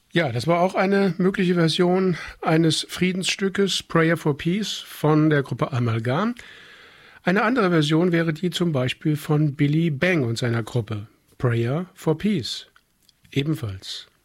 Ja, das war auch eine mögliche Version eines Friedensstückes, Prayer for Peace von der Gruppe Amalgam. Eine andere Version wäre die zum Beispiel von Billy Bang und seiner Gruppe, Prayer for Peace. Ebenfalls.